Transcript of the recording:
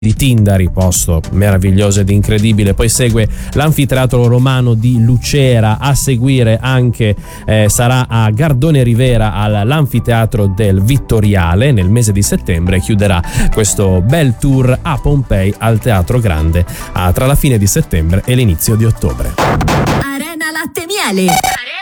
di Tindari, posto meraviglioso ed incredibile. Poi segue l'anfiteatro romano di Lucera, a seguire anche sarà a Gardone Rivera all'anfiteatro del Vittoriale nel mese di settembre, e chiuderà questo bel tour a Pompei al Teatro Grande tra la fine di settembre e l'inizio di ottobre. Arena Latte Miele.